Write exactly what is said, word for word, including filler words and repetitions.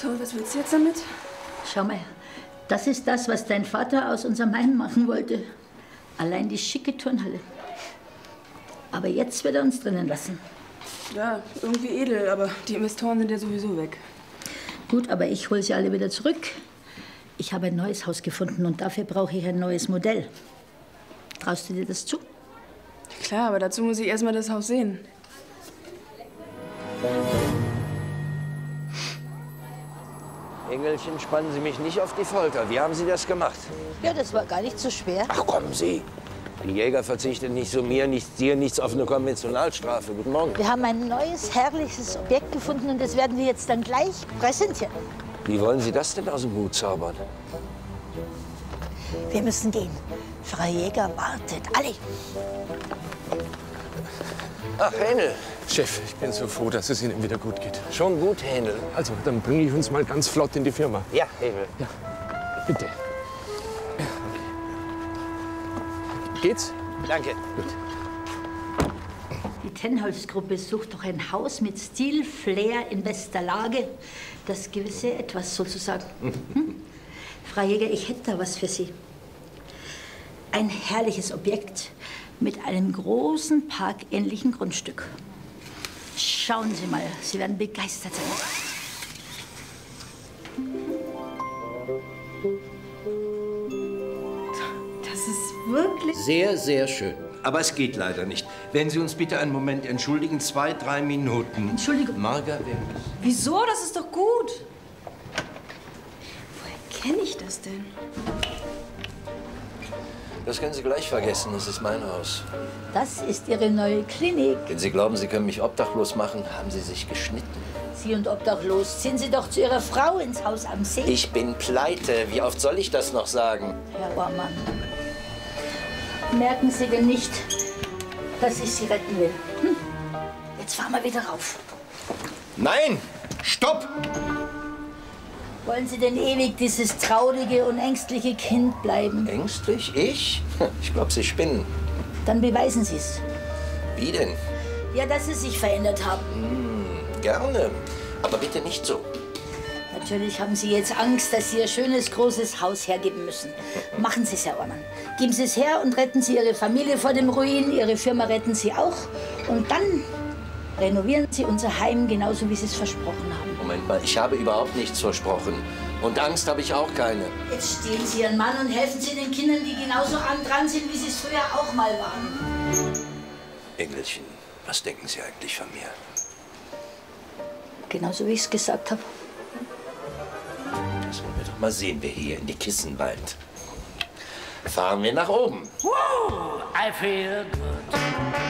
So, und was willst du jetzt damit? Schau mal, das ist das, was dein Vater aus unserem Heim machen wollte. Allein die schicke Turnhalle. Aber jetzt wird er uns drinnen lassen. Ja, irgendwie edel, aber die Investoren sind ja sowieso weg. Gut, aber ich hole sie alle wieder zurück. Ich habe ein neues Haus gefunden und dafür brauche ich ein neues Modell. Traust du dir das zu? Klar, aber dazu muss ich erst mal das Haus sehen. Engelchen, spannen Sie mich nicht auf die Folter. Wie haben Sie das gemacht? Ja, das war gar nicht so schwer. Ach, kommen Sie. Die Jäger verzichten nicht so mir, nichts dir, nichts auf eine Konventionalstrafe. Guten Morgen. Wir haben ein neues, herrliches Objekt gefunden und das werden wir jetzt dann gleich präsentieren. Wie wollen Sie das denn aus dem Hut zaubern? Wir müssen gehen. Frau Jäger wartet. Alle. Ach, Hähnel. Chef, ich bin so froh, dass es Ihnen wieder gut geht. Schon gut, Hähnel. Also, dann bringe ich uns mal ganz flott in die Firma. Ja, Hähnel. Ja, bitte. Ja, okay. Geht's? Danke. Gut. Die Tenholz-Gruppe sucht doch ein Haus mit Stil, Flair in bester Lage. Das gewisse Etwas sozusagen. Hm? Frau Jäger, ich hätte da was für Sie. Ein herrliches Objekt mit einem großen parkähnlichen Grundstück. Schauen Sie mal, Sie werden begeistert sein. Das ist wirklich... Sehr, sehr schön. Aber es geht leider nicht. Werden Sie uns bitte einen Moment entschuldigen? Zwei, drei Minuten. Entschuldigung. Marga, wer... Wieso? Das ist doch gut. Woher kenne ich das denn? Das können Sie gleich vergessen. Das ist mein Haus. Das ist Ihre neue Klinik. Wenn Sie glauben, Sie können mich obdachlos machen, haben Sie sich geschnitten. Sie und obdachlos, ziehen Sie doch zu Ihrer Frau ins Haus am See. Ich bin pleite. Wie oft soll ich das noch sagen? Herr Ohrmann, merken Sie denn nicht, dass ich Sie retten will? Hm? Jetzt fahren wir wieder rauf. Nein! Stopp! Wollen Sie denn ewig dieses traurige und ängstliche Kind bleiben? Ängstlich? Ich? Ich glaube, Sie spinnen. Dann beweisen Sie es. Wie denn? Ja, dass Sie sich verändert haben. Hm, gerne. Aber bitte nicht so. Natürlich haben Sie jetzt Angst, dass Sie Ihr schönes, großes Haus hergeben müssen. Machen Sie es, Herr Ohrmann. Geben Sie es her und retten Sie Ihre Familie vor dem Ruin. Ihre Firma retten Sie auch. Und dann renovieren Sie unser Heim genauso, wie Sie es versprochen haben. Moment mal, ich habe überhaupt nichts versprochen. Und Angst habe ich auch keine. Jetzt stehen Sie Ihren Mann und helfen Sie den Kindern, die genauso arm dran sind, wie sie es früher auch mal waren. Engelchen, was denken Sie eigentlich von mir? Genauso, wie ich es gesagt habe. Das wollen wir doch mal sehen, wer hier in die Kissen weint. Fahren wir nach oben. Woo, I feel good.